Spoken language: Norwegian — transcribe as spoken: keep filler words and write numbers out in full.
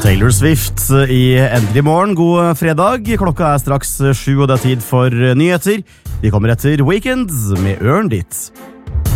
Taylor Swift i Endelig morgen, god fredag. Klokka er straks sju, og det er tid for nyheter. Vi kommer etter Weekend med Ørn ditt.